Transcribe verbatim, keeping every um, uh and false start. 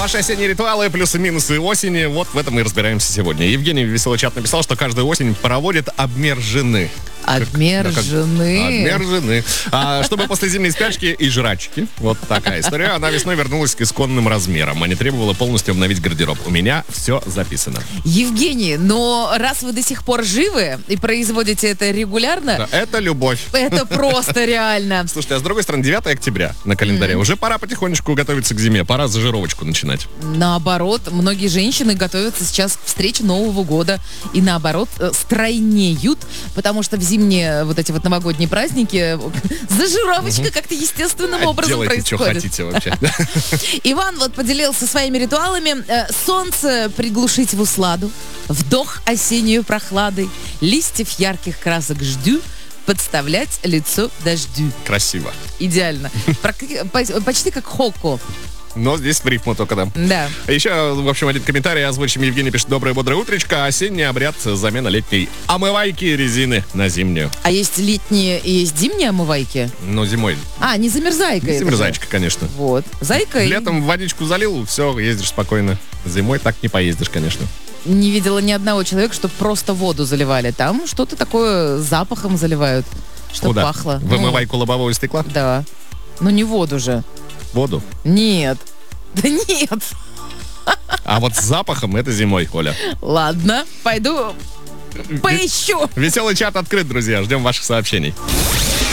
Ваши осенние ритуалы, плюсы, минусы осени. Вот в этом мы и разбираемся сегодня. Евгений Веселый чат написал, что каждую осень проводит обмер жены. Обмер Как- да, как- жены. Обмер жены. А, чтобы после зимней спячки и жрачки, вот такая история, она весной вернулась к исконным размерам, а не требовала полностью обновить гардероб. У меня все записано. Евгений, но раз вы до сих пор живы и производите это регулярно, Да, это любовь. это просто реально. Слушайте, а с другой стороны, девятое октября на календаре. Уже пора потихонечку готовиться к зиме. Пора зажировочку начинать. Наоборот, многие женщины готовятся сейчас к встрече Нового года и наоборот э, стройнеют, потому что в зимние вот эти вот новогодние праздники зажировочка как-то естественным образом Делайте, что происходит. хотите вообще. Иван вот поделился своими ритуалами. Э, Солнце приглушить в усладу, вдох осеннюю прохладой, листьев ярких красок ждю, подставлять лицо дождю. Красиво. Идеально. Прак- по- Почти как Хоко. Но здесь в рифму только, да. Да. Еще, в общем, один комментарий озвучим. Евгений пишет: доброе бодрое утречко. Осенний обряд, замена летней омывайки резины на зимнюю. А есть летние и есть зимние омывайки? Ну, зимой. А, не замерзайка. Не это замерзайчика, конечно. же. Вот. Зайка. и- Летом в водичку залил, все, ездишь спокойно. Зимой так не поездишь, конечно. Не видела ни одного человека, что просто воду заливали. Там что-то такое запахом заливают, что Куда? пахло. В Ну, омывайку лобового стекла? Да. Ну не воду же. Воду. Нет. Да нет. А вот с запахом это зимой, Оля. Ладно, пойду поищу. Веселый чат открыт, друзья. Ждем ваших сообщений.